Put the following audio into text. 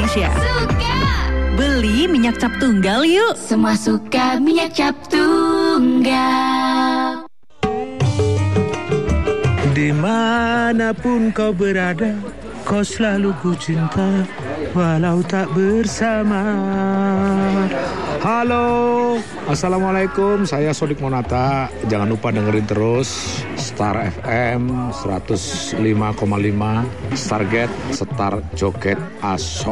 Indonesia. Suka! Beli minyak cap tunggal yuk. Semua suka minyak cap tunggal. Dimanapun kau berada, kau selalu ku cinta, walau tak bersama. Halo, Assalamualaikum, saya Sodik Monata. Jangan lupa dengerin terus Star FM 105,5, Stargate, Star Joget Aso.